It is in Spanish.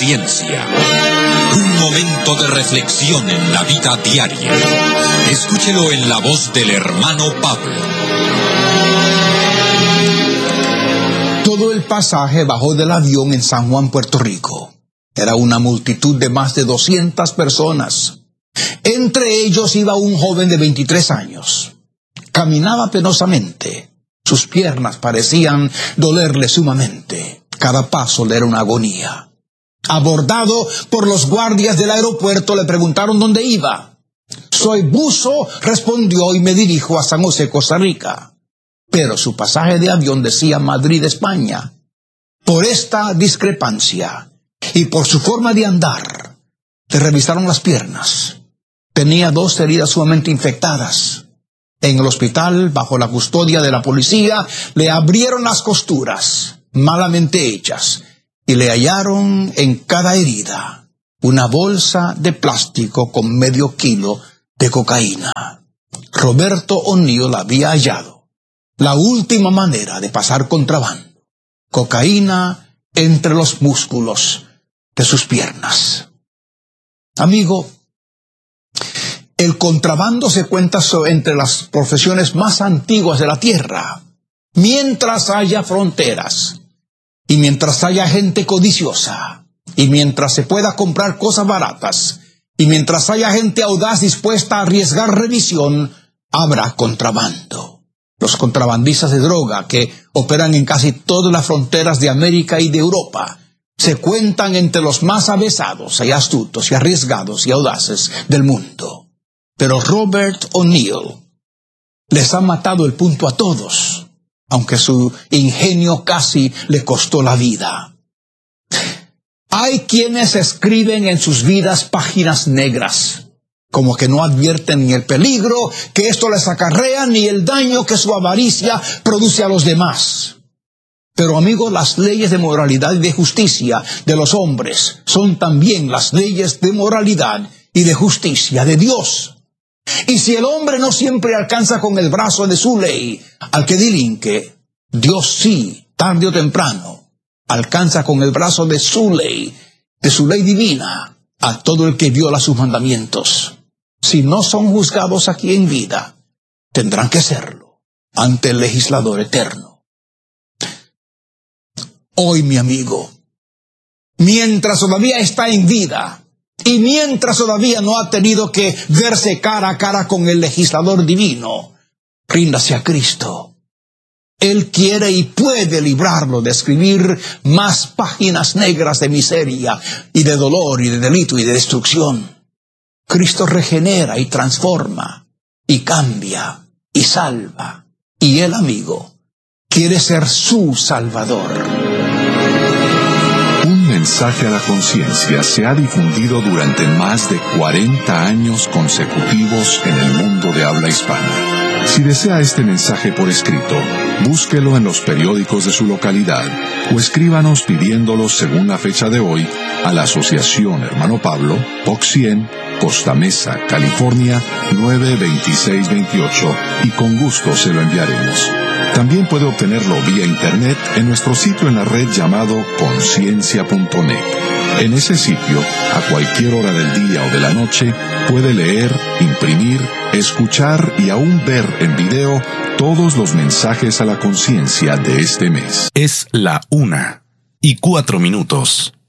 conciencia. Un momento de reflexión en la vida diaria. Escúchelo en la voz del hermano Pablo. Todo el pasaje bajó del avión en San Juan, Puerto Rico. Era una multitud de más de 200 personas. Entre ellos iba un joven de 23 años. Caminaba penosamente. Sus piernas parecían dolerle sumamente. Cada paso le era una agonía. Abordado por los guardias del aeropuerto, le preguntaron dónde iba. «Soy buzo», respondió, «y me dirijo a San José, Costa Rica». Pero su pasaje de avión decía Madrid, España. Por esta discrepancia y por su forma de andar, le revisaron las piernas. Tenía 2 heridas sumamente infectadas. En el hospital, bajo la custodia de la policía, le abrieron las costuras, malamente hechas, y le hallaron en cada herida una bolsa de plástico con medio kilo de cocaína. Roberto O'Neill había hallado la última manera de pasar contrabando. Cocaína entre los músculos de sus piernas. Amigo, el contrabando se cuenta entre las profesiones más antiguas de la tierra. Mientras haya fronteras, y mientras haya gente codiciosa, y mientras se pueda comprar cosas baratas, y mientras haya gente audaz dispuesta a arriesgar revisión, habrá contrabando. Los contrabandistas de droga, que operan en casi todas las fronteras de América y de Europa, se cuentan entre los más avesados y astutos y arriesgados y audaces del mundo. Pero Robert O'Neill les ha matado el punto a todos, aunque su ingenio casi le costó la vida. Hay quienes escriben en sus vidas páginas negras, como que no advierten ni el peligro que esto les acarrea ni el daño que su avaricia produce a los demás. Pero amigos, las leyes de moralidad y de justicia de los hombres son también las leyes de moralidad y de justicia de Dios. Y si el hombre no siempre alcanza con el brazo de su ley al que delinque, Dios sí, tarde o temprano, alcanza con el brazo de su ley divina, a todo el que viola sus mandamientos. Si no son juzgados aquí en vida, tendrán que serlo ante el legislador eterno. Hoy, mi amigo, mientras todavía está en vida, y mientras todavía no ha tenido que verse cara a cara con el legislador divino, ríndase a Cristo. Él quiere y puede librarlo de escribir más páginas negras de miseria y de dolor y de delito y de destrucción. Cristo regenera y transforma y cambia y salva. Y Él, amigo, quiere ser su Salvador. Un mensaje a la conciencia se ha difundido durante más de 40 años consecutivos en el mundo de habla hispana. Si desea este mensaje por escrito, búsquelo en los periódicos de su localidad o escríbanos pidiéndolo según la fecha de hoy a la Asociación Hermano Pablo, Box 100, Costa Mesa, California, 92628, y con gusto se lo enviaremos. También puede obtenerlo vía internet en nuestro sitio en la red llamado conciencia.net. En ese sitio, a cualquier hora del día o de la noche, puede leer, imprimir, escuchar y aún ver en video todos los mensajes a la conciencia de este mes. Es la 1:04.